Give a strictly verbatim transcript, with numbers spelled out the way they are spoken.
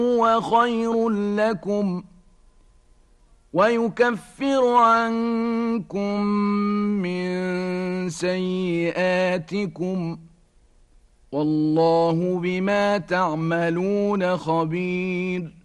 هو خير لكم ويكفر عنكم من سيئاتكم والله بما تعملون خبير.